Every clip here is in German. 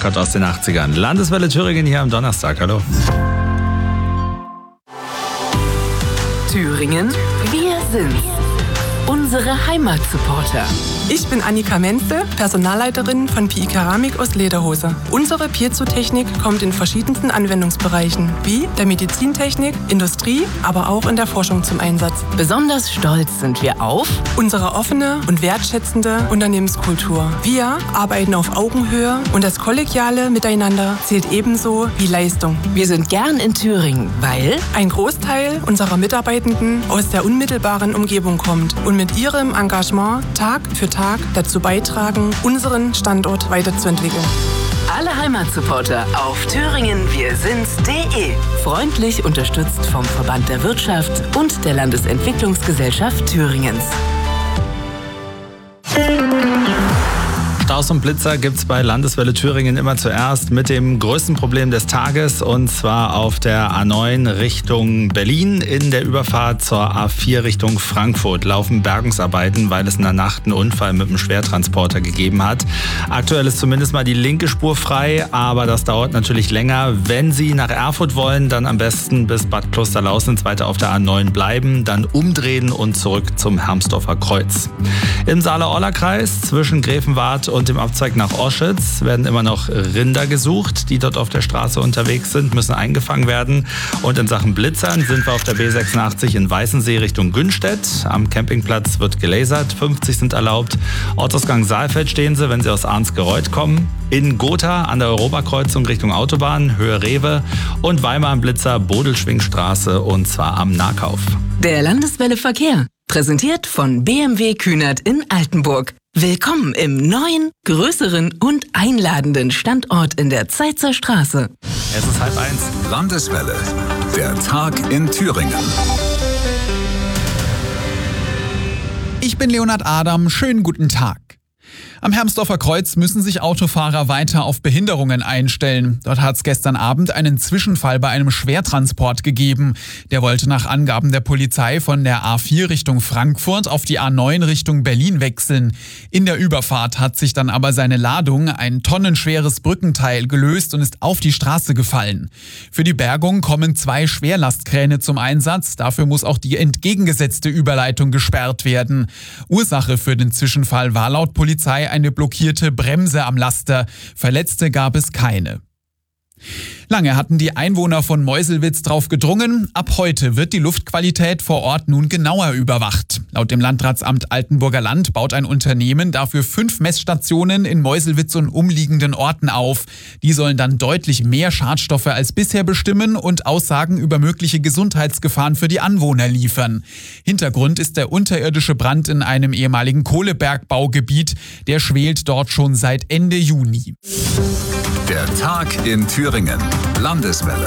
Record aus den 80ern. Landeswelle Thüringen hier am Donnerstag. Hallo. Thüringen, wir sind's. Unsere Heimatsupporter. Ich bin Annika Menze, Personalleiterin von PI Keramik aus Lederhose. Unsere Piezo-Technik kommt in verschiedensten Anwendungsbereichen, wie der Medizintechnik, Industrie, aber auch in der Forschung zum Einsatz. Besonders stolz sind wir auf unsere offene und wertschätzende Unternehmenskultur. Wir arbeiten auf Augenhöhe und das kollegiale Miteinander zählt ebenso wie Leistung. Wir sind gern in Thüringen, weil ein Großteil unserer Mitarbeitenden aus der unmittelbaren Umgebung kommt und mit ihrem Engagement Tag für Tag dazu beitragen, unseren Standort weiterzuentwickeln. Alle Heimatsupporter auf thüringenwirsinds.de. Freundlich unterstützt vom Verband der Wirtschaft und der Landesentwicklungsgesellschaft Thüringens. Staus und Blitzer gibt's bei Landeswelle Thüringen immer zuerst mit dem größten Problem des Tages, und zwar auf der A9 Richtung Berlin. In der Überfahrt zur A4 Richtung Frankfurt laufen Bergungsarbeiten, weil es in der Nacht einen Unfall mit einem Schwertransporter gegeben hat. Aktuell ist zumindest mal die linke Spur frei, aber das dauert natürlich länger. Wenn Sie nach Erfurt wollen, dann am besten bis Bad Klosterlausnitz weiter auf der A9 bleiben, dann umdrehen und zurück zum Hermsdorfer Kreuz. Im Saale-Orla-Kreis zwischen Gräfenwart und dem Abzweig nach Oschitz werden immer noch Rinder gesucht, die dort auf der Straße unterwegs sind, müssen eingefangen werden. Und in Sachen Blitzern sind wir auf der B86 in Weißensee Richtung Günstedt. Am Campingplatz wird gelasert, 50 sind erlaubt. Ortsausgang Saalfeld stehen Sie, wenn Sie aus Arnsgereuth kommen. In Gotha an der Europakreuzung Richtung Autobahn, Höhe Rewe. Und Weimar am Blitzer Bodelschwingstraße, und zwar am Nahkauf. Der Landeswelle Verkehr. Präsentiert von BMW Kühnert in Altenburg. Willkommen im neuen, größeren und einladenden Standort in der Zeitzer Straße. Es ist 12:30. Landeswelle, der Tag in Thüringen. Ich bin Leonhard Adam, schönen guten Tag. Am Hermsdorfer Kreuz müssen sich Autofahrer weiter auf Behinderungen einstellen. Dort hat es gestern Abend einen Zwischenfall bei einem Schwertransport gegeben. Der wollte nach Angaben der Polizei von der A4 Richtung Frankfurt auf die A9 Richtung Berlin wechseln. In der Überfahrt hat sich dann aber seine Ladung, ein tonnenschweres Brückenteil, gelöst und ist auf die Straße gefallen. Für die Bergung kommen 2 Schwerlastkräne zum Einsatz. Dafür muss auch die entgegengesetzte Überleitung gesperrt werden. Ursache für den Zwischenfall war laut Polizei eine blockierte Bremse am Laster. Verletzte gab es keine. Lange hatten die Einwohner von Meuselwitz drauf gedrungen. Ab heute wird die Luftqualität vor Ort nun genauer überwacht. Laut dem Landratsamt Altenburger Land baut ein Unternehmen dafür 5 Messstationen in Meuselwitz und umliegenden Orten auf. Die sollen dann deutlich mehr Schadstoffe als bisher bestimmen und Aussagen über mögliche Gesundheitsgefahren für die Anwohner liefern. Hintergrund ist der unterirdische Brand in einem ehemaligen Kohlebergbaugebiet. Der schwelt dort schon seit Ende Juni. Der Tag in Thüringen. Landeswelle.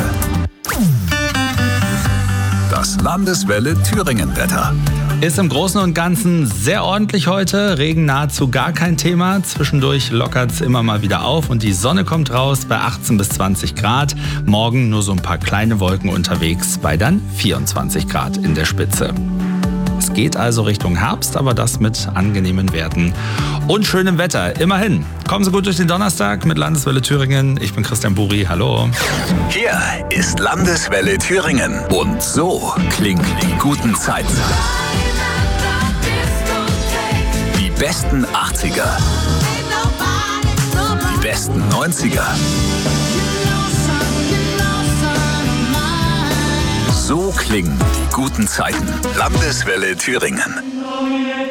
Das Landeswelle Thüringen-Wetter. Ist im Großen und Ganzen sehr ordentlich heute. Regen nahezu gar kein Thema. Zwischendurch lockert es immer mal wieder auf und die Sonne kommt raus bei 18 bis 20 Grad. Morgen nur so ein paar kleine Wolken unterwegs bei dann 24 Grad in der Spitze. Es geht also Richtung Herbst, aber das mit angenehmen Werten und schönem Wetter. Immerhin. Kommen Sie gut durch den Donnerstag mit Landeswelle Thüringen. Ich bin Christian Buri. Hallo. Hier ist Landeswelle Thüringen. Und so klingen die guten Zeiten. Die besten 80er. Die besten 90er. So klingen die guten Zeiten. Landeswelle Thüringen.